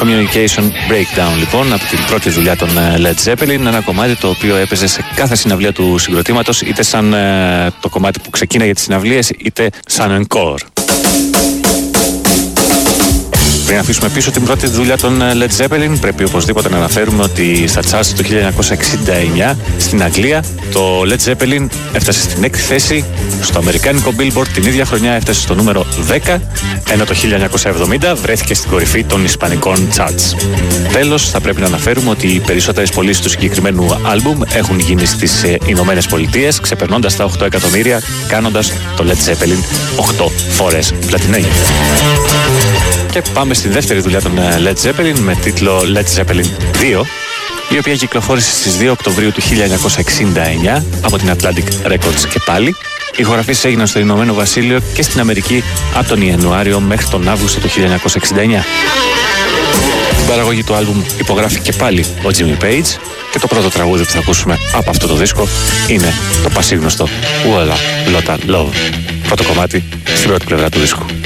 Communication Breakdown λοιπόν, από την πρώτη δουλειά των Led Zeppelin, ένα κομμάτι το οποίο έπαιζε σε κάθε συναυλία του συγκροτήματος, είτε σαν το κομμάτι που ξεκίναγε τις συναυλίες, είτε σαν encore. Πριν αφήσουμε πίσω την πρώτη δουλειά των Led Zeppelin, πρέπει οπωσδήποτε να αναφέρουμε ότι στα charts το 1969 στην Αγγλία το Led Zeppelin έφτασε στην 6η θέση, στο αμερικάνικο Billboard την ίδια χρονιά έφτασε στο νούμερο 10, ενώ το 1970 βρέθηκε στην κορυφή των ισπανικών charts. Τέλος, θα πρέπει να αναφέρουμε ότι οι περισσότερες πωλήσεις του συγκεκριμένου άλμπουμ έχουν γίνει στις Ηνωμένες Πολιτείες, ξεπερνώντας τα 8 εκατομμύρια, κάνοντας το Led Zeppelin 8 φορές πλατινένιο. Και πάμε στη δεύτερη δουλειά των Led Zeppelin με τίτλο Led Zeppelin 2, η οποία κυκλοφόρησε στις 2 Οκτωβρίου του 1969 από την Atlantic Records και πάλι. Οι ηχογραφήσεις έγιναν στο Ηνωμένο Βασίλειο και στην Αμερική από τον Ιανουάριο μέχρι τον Αύγουστο του 1969. Την παραγωγή του άλμπουμ υπογράφει και πάλι ο Jimmy Page και το πρώτο τραγούδι που θα ακούσουμε από αυτό το δίσκο είναι το πασίγνωστο Walla Lotta Love. Πρώτο κομμάτι στην πρώτη πλευρά του δίσκου.